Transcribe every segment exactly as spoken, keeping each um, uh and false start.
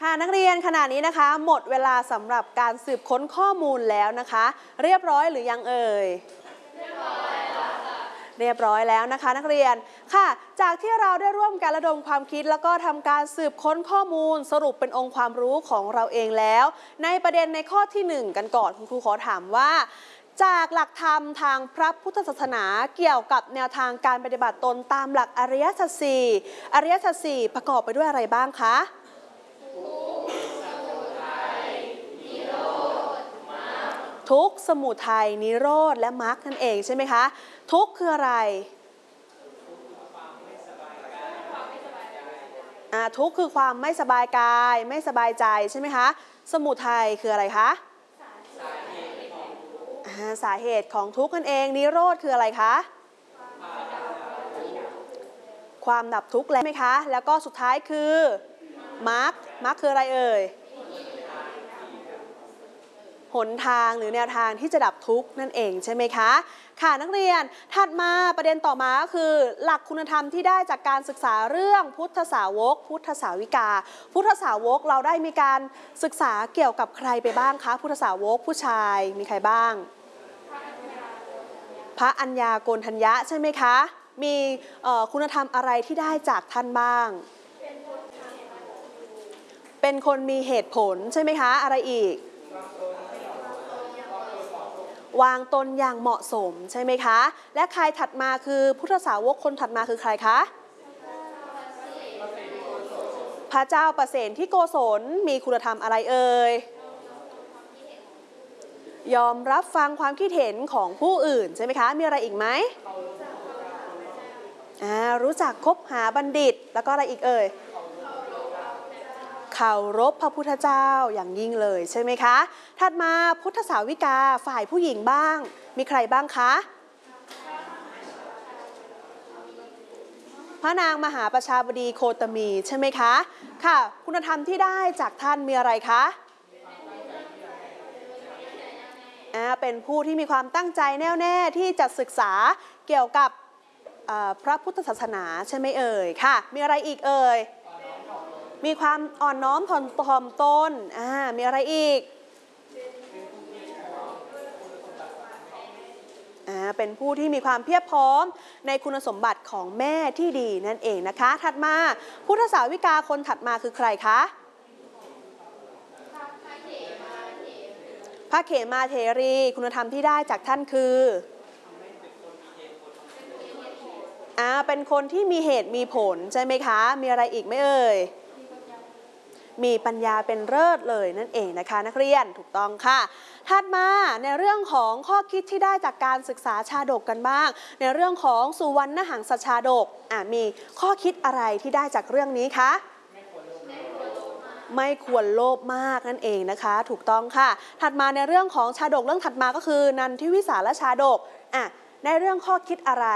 ค่ะนักเรียนขณะนี้นะคะหมดเวลาสำหรับการสืบค้นข้อมูลแล้วนะคะ เรียบร้อยหรือยังเอ่ยเรียบร้อยแล้วค่ะเรียบร้อยแล้วนะคะนักเรียนค่ะจากที่เราได้ร่วมกันระดมความคิดแล้วก็ทำการสืบค้นข้อมูลสรุปเป็นองค์ความรู้ของเราเองแล้วในประเด็นในข้อที่หนึ่งกันก่อนคุณครูขอถามว่าจากหลักธรรมทางพระพุทธศาสนาเกี่ยวกับแนวทางการปฏิบัติตนตามหลักอริยสัจสี่อริยสัจสี่ประกอบไปด้วยอะไรบ้างคะทุกข์สมุทัยนิโรธและมรรคนั่นเองใช่ไหมคะทุกข์คืออะไรอ่าทุกข์คือความไม่สบายกายไม่สบายใจใช่ไหมคะสมุทัยคืออะไรคะสาเหตุของทุกข์นั่นเองนิโรธคืออะไรคะความดับทุกข์แล้วไหมคะแล้วก็สุดท้ายคือมรรคมรรคคืออะไรเอ่ยหนทางหรือแนวทางที่จะดับทุกข์นั่นเองใช่ไหมคะค่ะนักเรียนถัดมาประเด็นต่อมาก็คือหลักคุณธรรมที่ได้จากการศึกษาเรื่องพุทธสาวกพุทธสาวิกาพุทธสาวกเราได้มีการศึกษาเกี่ยวกับใครไปบ้างคะพุทธสาวกผู้ชายมีใครบ้างพระอัญญาโกณฑัญญะใช่ไหมคะมีคุณธรรมอะไรที่ได้จากท่านบ้างเป็นคนมีเหตุผลใช่ไหมคะอะไรอีกวางตนอย่างเหมาะสมใช่ไหมคะและใครถัดมาคือพุทธสาวกคนถัดมาคือใครคะพระเจ้าประเสนที่โกศลมีคุณธรรมอะไรเอ่ยยอมรับฟังความคิดเห็นของผู้อื่นใช่ไหมคะมีอะไรอีกไหมอ่ารู้จักคบหาบัณฑิตแล้วก็อะไรอีกเอ่ยเคารพพระพุทธเจ้าอย่างยิ่งเลยใช่ไหมคะถัดมาพุทธสาวิกาฝ่ายผู้หญิงบ้างมีใครบ้างคะพระนางมหาประชาบดีโคตมีใช่ไหมคะค่ะคุณธรรมที่ได้จากท่านมีอะไรคะอ่าเป็นผู้ที่มีความตั้งใจแน่วแน่ที่จะศึกษาเกี่ยวกับพระพุทธศาสนาใช่ไหมเอ่ยค่ะมีอะไรอีกเอ่ยมีความอ่อนน้อมถ่อมตนอ่ามีอะไรอีกอ่าเป็นผู้ที่มีความเพียบพร้อมในคุณสมบัติของแม่ที่ดีนั่นเองนะคะถัดมาพุทธสาวิกาคนถัดมาคือใครคะพระเขมาเถรีคุณธรรมที่ได้จากท่านคืออ่าเป็นคนที่มีเหตุมีผลใช่ไหมคะมีอะไรอีกไหมเอ่ยมีปัญญาเป็นเลิศเลยนั่นเองนะคะนักเรียนถูกต้องค่ะถัดมาในเรื่องของข้อคิดที่ได้จากการศึกษาชาดกกันบ้างในเรื่องของสุวรรณหังสชาดกอ่ะมีข้อคิดอะไรที่ได้จากเรื่องนี้คะไม่ควรโลภมากนั่นเองนะคะถูกต้องค่ะถัดมาในเรื่องของชาดกเรื่องถัดมาก็คือนันทิวิสาลชาดกอ่ะในเรื่องข้อคิดอะไร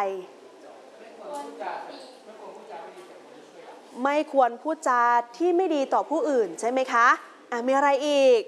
ไม่ควรพูดจาที่ไม่ดีต่อผู้อื่นใช่ไหมคะอ่ะมีอะไรอีก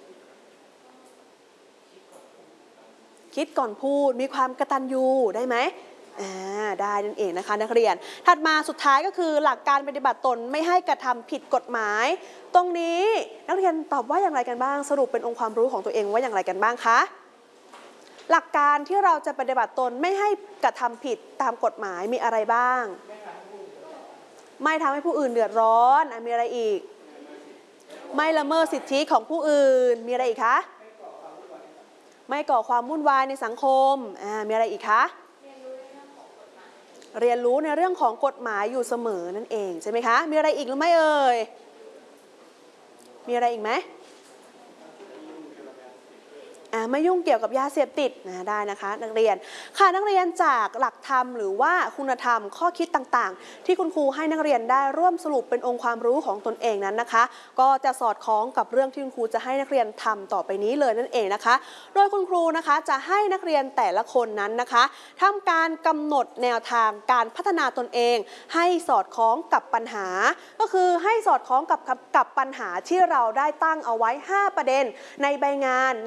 คิดก่อนพูดมีความกตัญญูได้ไหมอ่าได้นั่นเองนะคะนักเรียนถัดมาสุดท้ายก็คือหลักการปฏิบัติตนไม่ให้กระทำผิดกฎหมายตรงนี้นักเรียนตอบว่าอย่างไรกันบ้างสรุปเป็นองค์ความรู้ของตัวเองว่าอย่างไรกันบ้างคะหลักการที่เราจะปฏิบัติตนไม่ให้กระทำผิดตามกฎหมายมีอะไรบ้างไม่ทำให้ผู้อื่นเดือดร้อนมีอะไรอีกไม่ละเมิดสิทธิของผู้อื่นมีอะไรอีกคะไม่ก่อความวุ่นวายในสังคมมีอะไรอีกคะเรียนรู้ในเรื่องของกฎหมายอยู่เสมอนั่นเองใช่ไหมคะมีอะไรอีกหรือไม่เอ่ยมีอะไรอีกไหมไม่ยุ่งเกี่ยวกับยาเสพติดนะได้นะคะนักเรียนค่ะนักเรียนจากหลักธรรมหรือว่าคุณธรรมข้อคิดต่างๆที่คุณครูให้นักเรียนได้ร่วมสรุปเป็นองค์ความรู้ของตนเองนั้นนะคะก็จะสอดคล้องกับเรื่องที่คุณครูจะให้นักเรียนทำต่อไปนี้เลยนั่นเองนะคะโดยคุณครูนะคะจะให้นักเรียนแต่ละคนนั้นนะคะทำการกำหนดแนวทางการพัฒนาตนเองให้สอดคล้องกับปัญหาก็คือให้สอดคล้องกับกับปัญหาที่เราได้ตั้งเอาไว้ห้าประเด็นในใบงานในเมื่อช่วง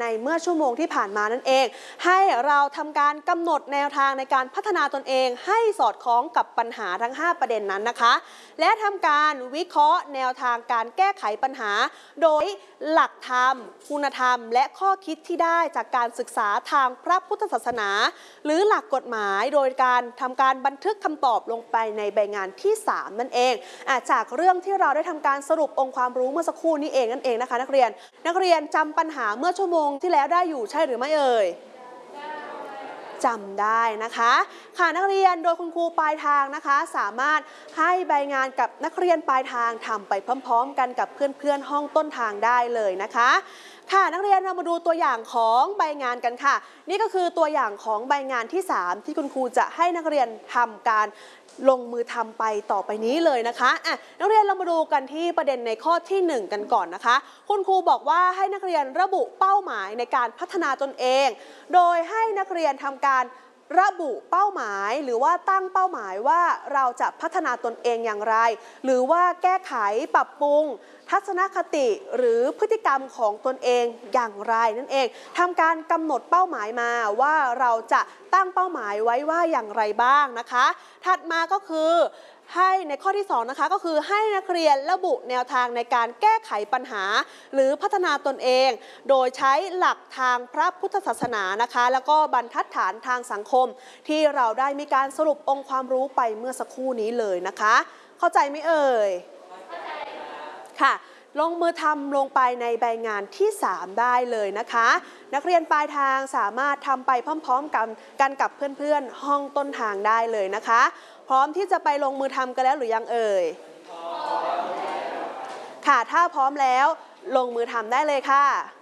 ชั่วโมงที่ผ่านมานั่นเอง ให้เราทำการกำหนดแนวทางในการพัฒนาตนเองให้สอดคล้องกับปัญหาทั้งห้าประเด็นนั้นนะคะและทำการวิเคราะห์แนวทางการแก้ไขปัญหาโดยหลักธรรมคุณธรรมและข้อคิดที่ได้จากการศึกษาทางพระพุทธศาสนาหรือหลักกฎหมายโดยการทำการบันทึกคำตอบลงไปในใบงานที่สามนั่นเองอ่ะจากเรื่องที่เราได้ทำการสรุปองค์ความรู้เมื่อสักครู่นี้เองนั่นเองนะคะนักเรียนนักเรียนจำปัญหาเมื่อชั่วโมงที่แล้วได้อยู่ใช่หรือไม่เอ่ยจำได้นะคะค่ะนักเรียนโดยคุณครูปลายทางนะคะสามารถให้ใบงานกับนักเรียนปลายทางทำไปพร้อมๆกันกับเพื่อนๆห้องต้นทางได้เลยนะคะค่ะนักเรียนเรามาดูตัวอย่างของใบงานกันค่ะนี่ก็คือตัวอย่างของใบงานที่สามที่คุณครูจะให้นักเรียนทำการลงมือทำไปต่อไปนี้เลยนะคะอ่ะนักเรียนเรามาดูกันที่ประเด็นในข้อที่หนึ่งกันก่อนนะคะคุณครูบอกว่าให้นักเรียนระบุเป้าหมายในการพัฒนาตนเองโดยให้นักเรียนทำการระบุเป้าหมายหรือว่าตั้งเป้าหมายว่าเราจะพัฒนาตนเองอย่างไรหรือว่าแก้ไขปรับปรุงทัศนคติหรือพฤติกรรมของตนเองอย่างไรนั่นเองทำการกำหนดเป้าหมายมาว่าเราจะตั้งเป้าหมายไว้ว่าอย่างไรบ้างนะคะถัดมาก็คือให้ในข้อที่สองนะคะก็คือให้นักเรียนระบุแนวทางในการแก้ไขปัญหาหรือพัฒนาตนเองโดยใช้หลักทางพระพุทธศาสนานะคะแล้วก็บรรทัดฐานทางสังคมที่เราได้มีการสรุปองค์ความรู้ไปเมื่อสักครู่นี้เลยนะคะเข้าใจไหมเอ่ยเข้าใจค่ะลงมือทำลงไปในใบงานที่สามได้เลยนะคะนักเรียนปลายทางสามารถทำไปพร้อมๆกันกันกับเพื่อนๆห้องต้นทางได้เลยนะคะพร้อมที่จะไปลงมือทำกันแล้วหรือยังเอ่ยค่ะถ้าพร้อมแล้วลงมือทำได้เลยค่ะ